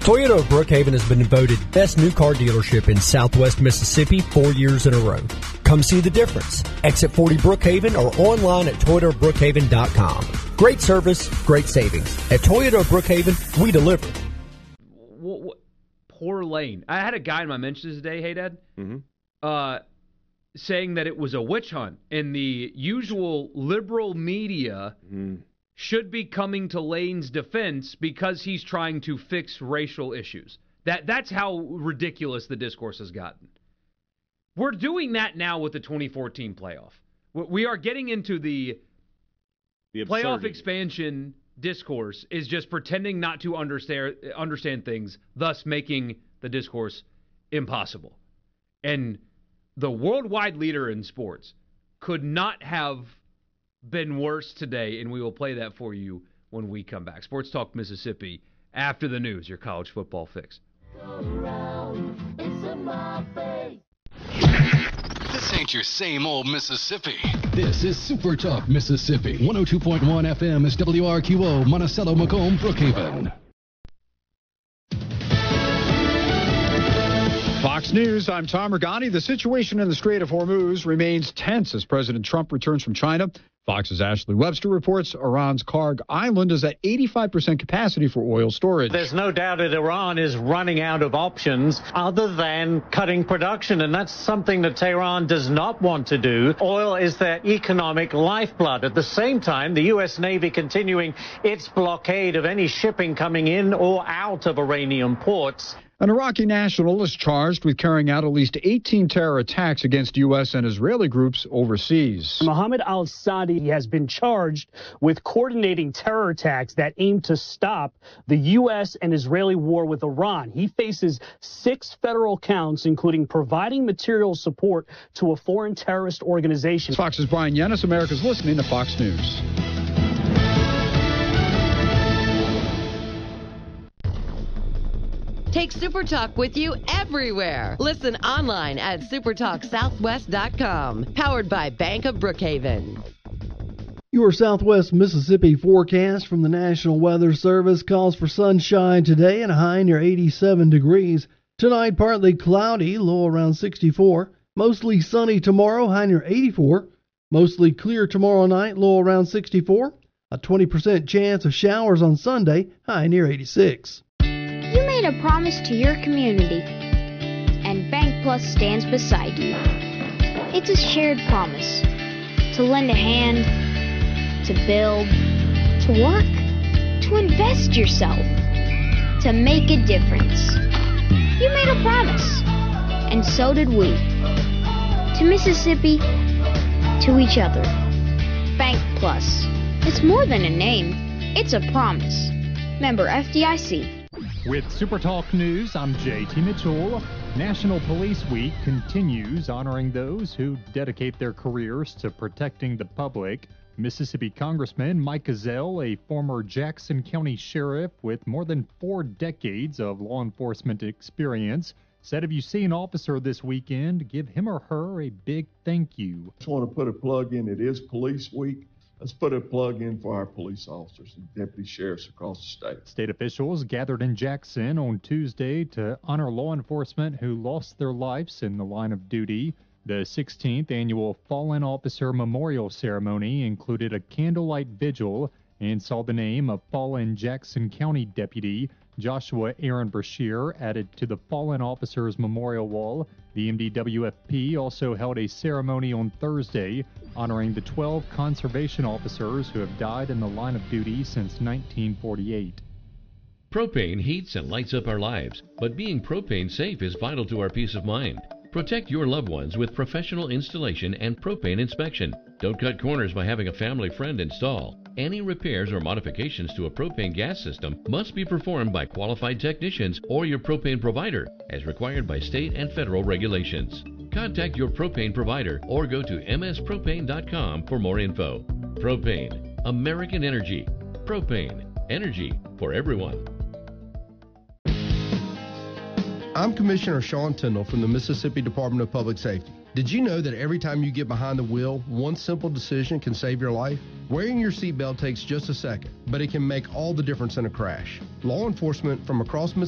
Toyota of Brookhaven has been voted best new car dealership in Southwest Mississippi 4 years in a row. Come see the difference. Exit 40 Brookhaven or online at ToyotaBrookhaven.com. Great service, great savings. At Toyota of Brookhaven, we deliver. Poor Lane. I had a guy in my mentions today, hey, Dad, saying that it was a witch hunt, and the usual liberal media should be coming to Lane's defense because he's trying to fix racial issues. That's how ridiculous the discourse has gotten. We're doing that now with the 2014 playoff. We are getting into the playoff expansion discourse is just pretending not to understand things, thus making the discourse impossible. And the worldwide leader in sports could not have been worse today, and we will play that for you when we come back. Sports Talk Mississippi, after the news, your college football fix. This ain't your same old Mississippi. This is Super Talk Mississippi. 102.1 FM is WRQO, Monticello, Macomb, Brookhaven. Fox News, I'm Tom Regani. The situation in the Strait of Hormuz remains tense as President Trump returns from China. Fox's Ashley Webster reports Iran's Karg Island is at 85% capacity for oil storage. There's no doubt that Iran is running out of options other than cutting production, and that's something that Tehran does not want to do. Oil is their economic lifeblood. At the same time, the U.S. Navy continuing its blockade of any shipping coming in or out of Iranian ports. An Iraqi national is charged with carrying out at least 18 terror attacks against U.S. and Israeli groups overseas. Mohammed al-Sadi has been charged with coordinating terror attacks that aim to stop the U.S. and Israeli war with Iran. He faces 6 federal counts, including providing material support to a foreign terrorist organization. Fox's Brian Yennis, America's listening to Fox News. Take Super Talk with you everywhere. Listen online at supertalksouthwest.com. Powered by Bank of Brookhaven. Your Southwest Mississippi forecast from the National Weather Service calls for sunshine today and a high near 87 degrees. Tonight, partly cloudy, low around 64. Mostly sunny tomorrow, high near 84. Mostly clear tomorrow night, low around 64. A 20% chance of showers on Sunday, high near 86. You made a promise to your community, and Bank Plus stands beside you. It's a shared promise to lend a hand, to build, to work, to invest yourself, to make a difference. You made a promise, and so did we. To Mississippi, to each other. Bank Plus. It's more than a name, it's a promise. Member FDIC. With Super Talk News, I'm JT Mitchell. National Police Week continues honoring those who dedicate their careers to protecting the public. Mississippi Congressman Mike Ezell, a former Jackson County sheriff with more than 4 decades of law enforcement experience, said if you see an officer this weekend, give him or her a big thank you. I just want to put a plug in. It is Police Week. Let's put a plug in for our police officers and deputy sheriffs across the state. State officials gathered in Jackson on Tuesday to honor law enforcement who lost their lives in the line of duty. The 16th annual Fallen Officer Memorial Ceremony included a candlelight vigil and saw the name of fallen Jackson County Deputy Joshua Aaron Brashear added to the Fallen Officers Memorial Wall. The MDWFP also held a ceremony on Thursday honoring the 12 conservation officers who have died in the line of duty since 1948. Propane heats and lights up our lives, but being propane safe is vital to our peace of mind. Protect your loved ones with professional installation and propane inspection. Don't cut corners by having a family friend install. Any repairs or modifications to a propane gas system must be performed by qualified technicians or your propane provider, as required by state and federal regulations. Contact your propane provider or go to mspropane.com for more info. Propane, American energy. Propane, energy for everyone. I'm Commissioner Sean Tyndall from the Mississippi Department of Public Safety. Did you know that every time you get behind the wheel, one simple decision can save your life? Wearing your seatbelt takes just a second, but it can make all the difference in a crash. Law enforcement from across Mississippi